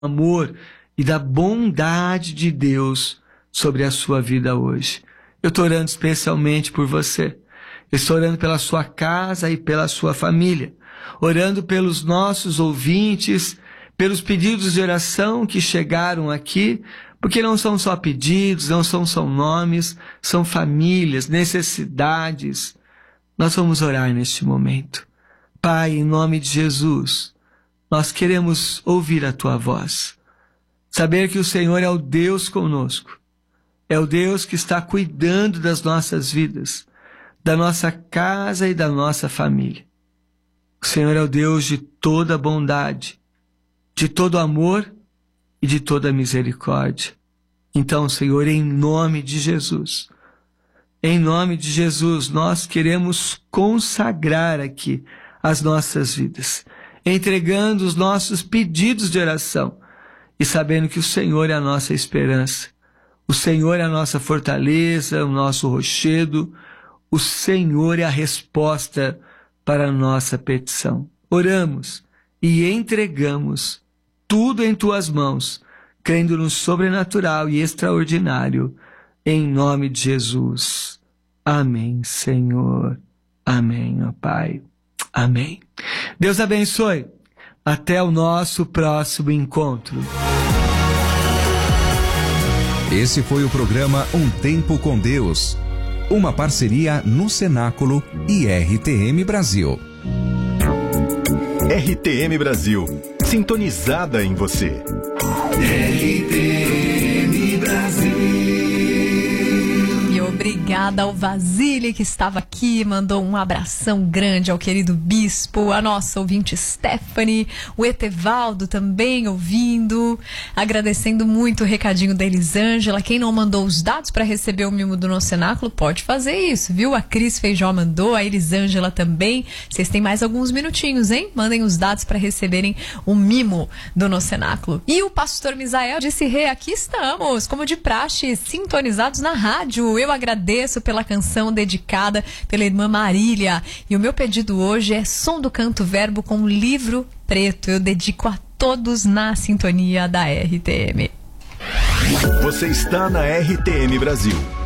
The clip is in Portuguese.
amor e da bondade de Deus sobre a sua vida hoje. Eu estou orando especialmente por você. Eu estou orando pela sua casa e pela sua família. Orando pelos nossos ouvintes, pelos pedidos de oração que chegaram aqui, porque não são só pedidos, não são só nomes, são famílias, necessidades. Nós vamos orar neste momento. Pai, em nome de Jesus, nós queremos ouvir a Tua voz. Saber que o Senhor é o Deus conosco. É o Deus que está cuidando das nossas vidas, da nossa casa e da nossa família. O Senhor é o Deus de toda bondade, de todo amor e de toda misericórdia. Então, Senhor, em nome de Jesus, nós queremos consagrar aqui as nossas vidas, entregando os nossos pedidos de oração e sabendo que o Senhor é a nossa esperança, o Senhor é a nossa fortaleza, o nosso rochedo, o Senhor é a resposta para a nossa petição. Oramos e entregamos tudo em Tuas mãos, crendo no sobrenatural e extraordinário, em nome de Jesus. Amém, Senhor. Amém, ó Pai. Amém. Deus abençoe. Até o nosso próximo encontro. Esse foi o programa Um Tempo com Deus, uma parceria no Cenáculo e RTM Brasil. RTM Brasil, sintonizada em você. RTM Brasil. Obrigada ao Vasile que estava aqui, mandou um abração grande ao querido bispo, a nossa ouvinte Stephanie, o Etevaldo também ouvindo, agradecendo muito o recadinho da Elisângela. Quem não mandou os dados para receber o mimo do nosso cenáculo, pode fazer isso, viu? A Cris Feijó mandou, a Elisângela também. Vocês têm mais alguns minutinhos, hein? Mandem os dados para receberem o mimo do nosso cenáculo. E o pastor Misael disse: aqui estamos, como de praxe, sintonizados na rádio. Eu agradeço pela canção dedicada pela irmã Marília. E o meu pedido hoje é Som do Canto Verbo com Livro Preto. Eu dedico a todos na sintonia da RTM. Você está na RTM Brasil.